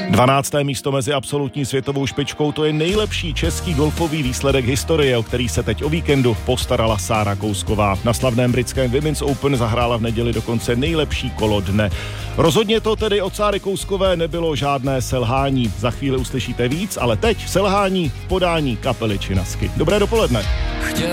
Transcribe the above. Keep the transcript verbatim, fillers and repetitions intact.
dvanácté místo mezi absolutní světovou špičkou, to je nejlepší český golfový výsledek historie, o který se teď o víkendu postarala Sára Kousková. Na slavném britském Women's Open zahrála v neděli dokonce nejlepší kolo dne. Rozhodně to tedy od Sáry Kouskové nebylo žádné selhání. Za chvíli uslyšíte víc, ale teď selhání v podání kapely Činasky. Dobré dopoledne.